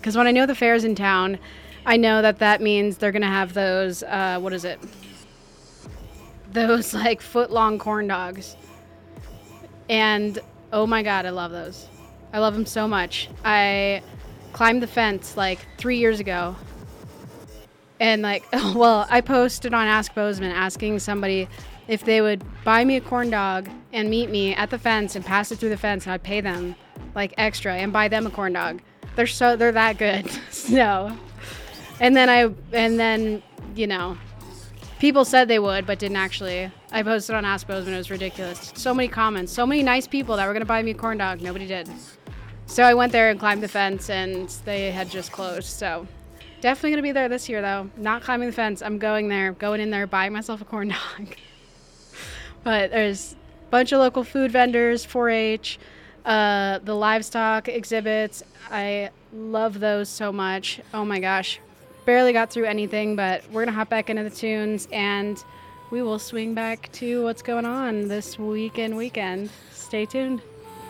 Because when I know the fair's in town, I know that means they're going to have those, what is it? Those like foot-long corn dogs. And oh my God, I love those. I love them so much. I climbed the fence like 3 years ago. And like, well, I posted on Ask Bozeman asking somebody if they would buy me a corn dog and meet me at the fence and pass it through the fence, and I'd pay them like extra and buy them a corn dog. They're that good. So, and then you know, people said they would, but didn't actually. I posted on Ask Bozeman. It was ridiculous. So many comments, so many nice people that were going to buy me a corn dog. Nobody did. So I went there and climbed the fence, and they had just closed. So definitely going to be there this year, though. Not climbing the fence. I'm going in there, buying myself a corn dog. But there's a bunch of local food vendors, 4-H, the livestock exhibits. I love those so much. Oh my gosh. Barely got through anything, but we're going to hop back into the tunes, and we will swing back to what's going on this weekend. Stay tuned.